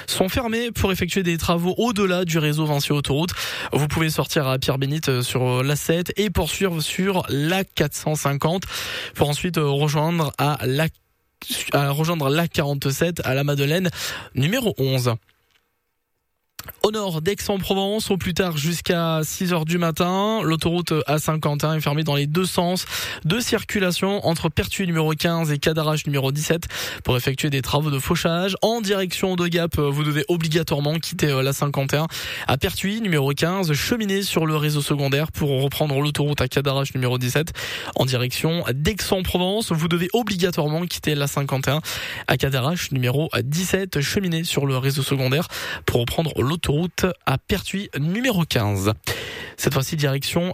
sont fermées pour effectuer des travaux au-delà du réseau Vinci Autoroute. Vous pouvez sortir à Pierre-Bénite sur l'A7 et poursuivre sur l'A450 pour ensuite rejoindre l'A47 à la Madeleine numéro 11. Au nord d'Aix-en-Provence, au plus tard jusqu'à 6h du matin, l'autoroute A51 est fermée dans les deux sens de circulation entre Pertuis numéro 15 et Cadarache numéro 17 pour effectuer des travaux de fauchage. En direction de Gap, vous devez obligatoirement quitter l'A51 à Pertuis numéro 15, cheminer sur le réseau secondaire pour reprendre l'autoroute à Cadarache numéro 17. En direction d'Aix-en-Provence, vous devez obligatoirement quitter l'A51 à Cadarache numéro 17, cheminer sur le réseau secondaire pour reprendre l'autoroute à Pertuis numéro 15. Cette fois-ci direction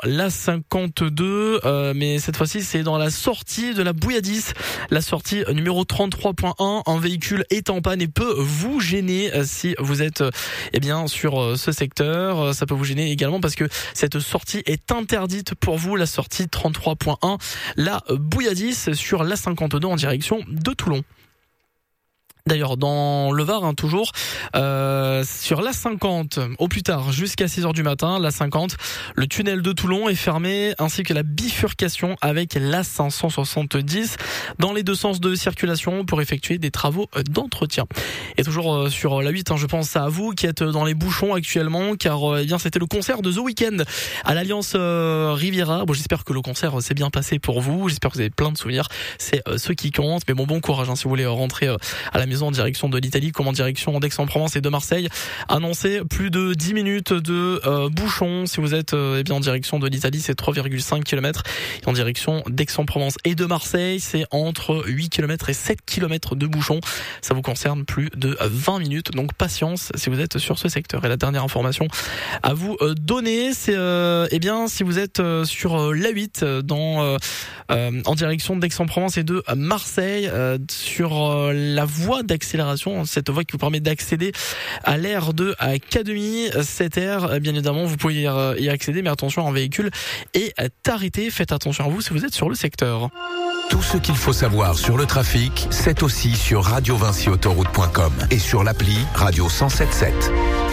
l'A52, mais cette fois-ci c'est dans la sortie de la Bouilladis, la sortie numéro 33.1. Un véhicule est en panne et peut vous gêner si vous êtes sur ce secteur. Ça peut vous gêner également parce que cette sortie est interdite pour vous, la sortie 33.1, la Bouilladis sur l'A52 en direction de Toulon. D'ailleurs, dans le Var, toujours, sur l'A50, au plus tard, jusqu'à 6h du matin, l'A50, le tunnel de Toulon est fermé, ainsi que la bifurcation avec l'A570 dans les deux sens de circulation pour effectuer des travaux d'entretien. Et toujours sur l'A8, je pense à vous qui êtes dans les bouchons actuellement, car c'était le concert de The Weeknd à l'Alliance Riviera. Bon, j'espère que le concert s'est bien passé pour vous, j'espère que vous avez plein de souvenirs, c'est ce qui compte, mais bon courage si vous voulez rentrer à la maison en direction de l'Italie comme en direction d'Aix-en-Provence et de Marseille. Annoncé plus de 10 minutes de bouchons. Si vous êtes en direction de l'Italie, c'est 3,5 km. Et en direction d'Aix-en-Provence et de Marseille, c'est entre 8 km et 7 km de bouchons. Ça vous concerne plus de 20 minutes. Donc patience si vous êtes sur ce secteur. Et la dernière information à vous donner, c'est si vous êtes sur l'A8 en direction d'Aix-en-Provence et de Marseille, sur la voie d'accélération, cette voie qui vous permet d'accéder à l'aire de Académie. Cette aire, bien évidemment, vous pouvez y accéder, mais attention, un véhicule est arrêté. Faites attention à vous si vous êtes sur le secteur. Tout ce qu'il faut savoir sur le trafic, c'est aussi sur radiovinciautoroute.com et sur l'appli Radio 107.7.